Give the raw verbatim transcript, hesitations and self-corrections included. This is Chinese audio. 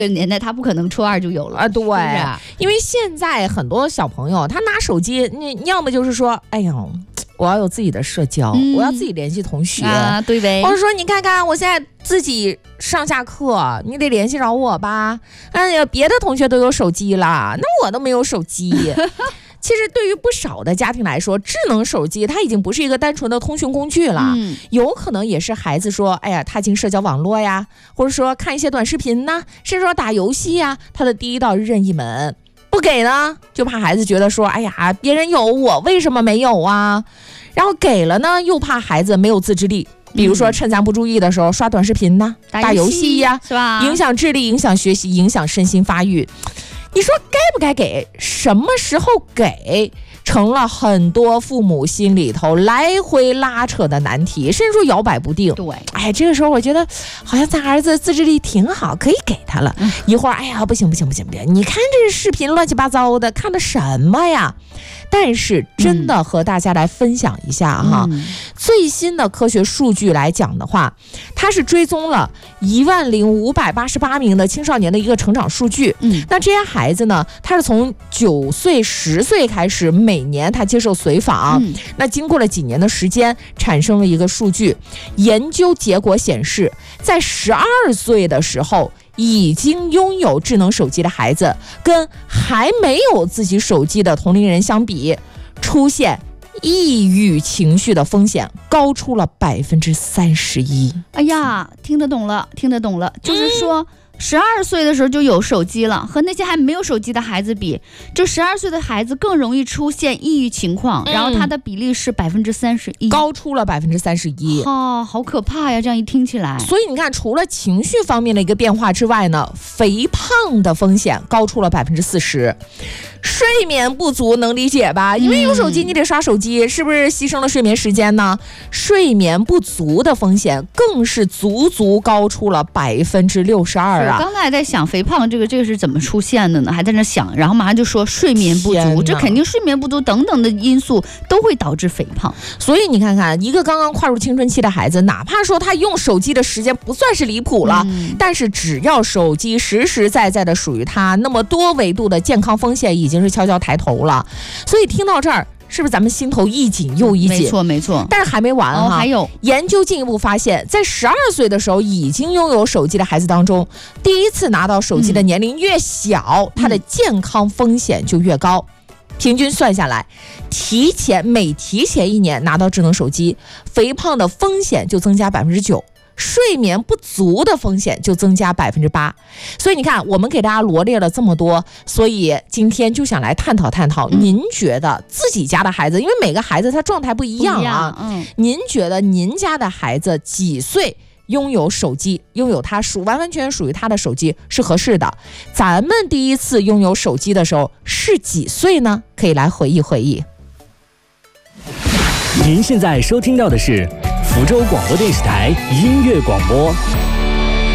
这个年代他不可能初二就有了啊，对， 是啊， 因为现在很多小朋友他拿手机，你要么就是说，哎呀，我要有自己的社交，嗯、我要自己联系同学啊，对呗。 或者说，你看看我现在自己上下课，你得联系着我吧？哎呀，别的同学都有手机了，那我都没有手机。其实对于不少的家庭来说，智能手机它已经不是一个单纯的通讯工具了，嗯、有可能也是孩子说，哎呀，踏进社交网络呀，或者说看一些短视频呐，甚至说打游戏呀，他的第一道任意门。不给呢，就怕孩子觉得说，哎呀，别人有我为什么没有啊？然后给了呢，又怕孩子没有自制力。比如说趁咱不注意的时候刷短视频呢， 打打游戏呀， 是吧？ 影响智力，影响学习，影响身心发育。你说该不该给？什么时候给？成了很多父母心里头来回拉扯的难题，甚至说摇摆不定。 对， 哎，这个时候我觉得好像咱儿子自制力挺好，可以给他了。嗯、一会儿，哎呀，不行不行不行不行，你看这视频乱七八糟的，看的什么呀？但是真的和大家来分享一下哈，嗯、最新的科学数据来讲的话，它是追踪了一万零五百八十八名的青少年的一个成长数据。嗯，那这些孩子呢，他是从九岁、十岁开始，每年他接受随访。嗯、那经过了几年的时间，产生了一个数据，研究结果显示，在十二岁的时候。已经拥有智能手机的孩子跟还没有自己手机的同龄人相比，出现抑郁情绪的风险高出了百分之三十一。 哎呀，听得懂了，听得懂了，就是说。十二岁的时候就有手机了，和那些还没有手机的孩子比，这十二岁的孩子更容易出现抑郁情况，嗯、然后它的比例是百分之三十一， 高出了百分之三十一。 哦，好可怕呀！这样一听起来， 所以你看，除了情绪方面的一个变化之外呢，肥胖的风险高出了百分之四十。睡眠不足能理解吧？因为有手机你得刷手机，是不是牺牲了睡眠时间呢？睡眠不足的风险更是足足高出了百分之六十二啊！ 我刚才还在想肥胖这个这个是怎么出现的呢？还在那想，然后马上就说睡眠不足，这肯定睡眠不足等等的因素都会导致肥胖。 所以你看看，一个刚刚跨入青春期的孩子，哪怕说他用手机的时间不算是离谱了，嗯、但是只要手机实实在在的属于他，那么多维度的健康风险已经是悄悄抬头了。所以听到这儿，是不是咱们心头一紧又一紧？ 没错没错。 但是还没完哈、哦， 还有研究进一步发现，在十二岁的时候已经拥有手机的孩子当中，第一次拿到手机的年龄越小，嗯、他的健康风险就越高。平均算下来，提前每提前一年拿到智能手机，肥胖的风险就增加百分之九。睡眠不足的风险就增加百分之八，所以你看，我们给大家罗列了这么多，所以今天就想来探讨探讨，嗯、您觉得自己家的孩子，因为每个孩子他状态不一样啊，嗯，您觉得您家的孩子几岁拥有手机，拥有他属完完全全属于他的手机是合适的？咱们第一次拥有手机的时候是几岁呢？可以来回忆回忆。 您现在收听到的是福州广播电视台音乐广播。